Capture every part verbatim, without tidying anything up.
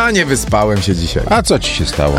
A, nie wyspałem się dzisiaj. A co ci się stało?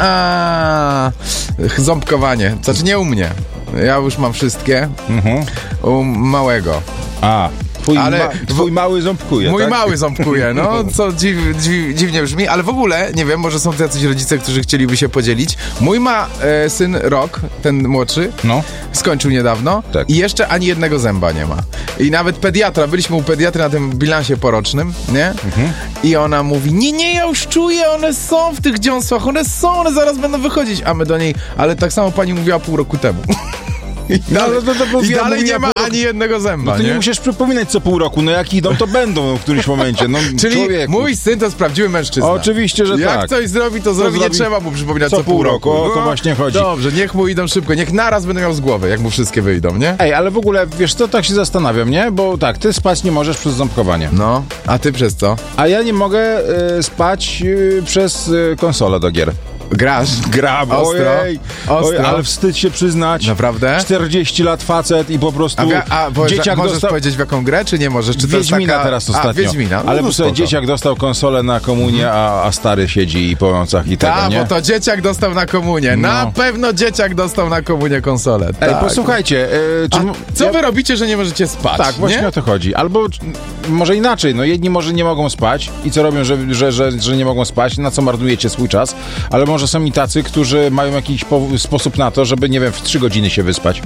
A, ząbkowanie. Znaczy nie u mnie. Ja już mam wszystkie. Mhm. U małego. A, twój, Ale ma, twój mały ząbkuje, Mój tak? mały ząbkuje, no, co dziw, dziw, dziwnie brzmi, ale w ogóle, nie wiem, może są tu jacyś rodzice, którzy chcieliby się podzielić. Mój ma e, syn rok, ten młodszy, No. skończył niedawno Tak. i jeszcze ani jednego zęba nie ma. I nawet pediatra, byliśmy u pediatry na tym bilansie porocznym, nie? Mhm. I ona mówi, nie, nie, ja już czuję, one są w tych dziąsłach, one są, one zaraz będą wychodzić. A my do niej, ale tak samo pani mówiła pół roku temu. I dalej, no, to, to, to, i ja dalej mówię, nie ma pół... ani jednego zęba, No to nie, nie musisz przypominać co pół roku, no jak idą, to będą w którymś momencie, no Czyli człowieku. mój syn to jest prawdziwy mężczyzna. Oczywiście, że Jak tak. coś zrobi, to zrobi, nie zrobi trzeba mu przypominać co co, pół roku. O, to właśnie chodzi. Dobrze, niech mu idą szybko, niech naraz będę miał z głowy, jak mu wszystkie wyjdą, nie? Ej, ale w ogóle, wiesz co, tak się zastanawiam, nie? Bo tak, ty spać nie możesz przez ząbkowanie. No, a ty przez co? A ja nie mogę y, spać y, przez y, konsolę do gier. Grasz? Gram, Ostro? ojej, Ostro? ojej, ale wstyd się przyznać. Naprawdę? czterdzieści lat facet i po prostu A, wi- a bo, dzieciak możesz dostał... powiedzieć w jaką grę, czy nie możesz? Czy to jest Wiedźmina taka... teraz ostatnio. A, Wiedźmina. No, ale no, po sobie spoko. dzieciak dostał konsolę na komunię, a, a stary siedzi i po nocach i tego, Tak, nie? bo to dzieciak dostał na komunię. No. Na pewno dzieciak dostał na komunię konsolę. Ej, tak. posłuchajcie, y, czy... A co ja- wy robicie, że nie możecie spać? Tak, właśnie nie? o to chodzi. Albo c- może inaczej, no jedni może nie mogą spać i co robią, że, że, że, że nie mogą spać, na co marnujecie swój czas, ale może są i tacy, którzy mają jakiś po- sposób na to, żeby, nie wiem, w trzy godziny się wyspać.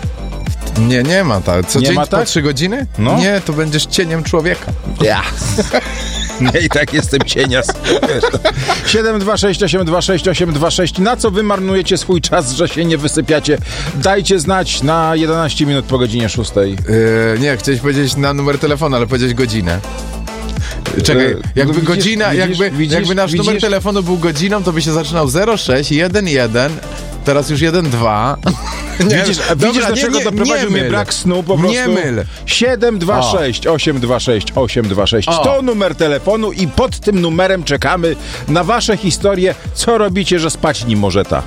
Nie, nie ma tak. Co Nie dzień ma po tak? trzy godziny? No. Nie, to będziesz cieniem człowieka. Ja. Nie, i tak jestem cienias. siedem dwa sześć osiem dwa sześć osiem dwa sześć. Na co wy marnujecie swój czas, że się nie wysypiacie? Dajcie znać na jedenaście minut po godzinie szóstej. Yy, nie, chciałeś powiedzieć na numer telefonu, ale powiedzieć godzinę. Czekaj, Yy, jakby widzisz, godzina, widzisz, jakby, widzisz, jakby nasz widzisz? numer telefonu był godziną, to by się zaczynał zero sześć jeden jeden, teraz już jeden dwa. Widzisz, a widzisz Dobra, dlaczego nie, nie, doprowadził nie mnie myl. brak snu po prostu? Nie myl. siedem dwa sześć osiem dwa sześć osiem dwa sześć. O. To numer telefonu i pod tym numerem czekamy na wasze historie, co robicie, że spać nie możeta.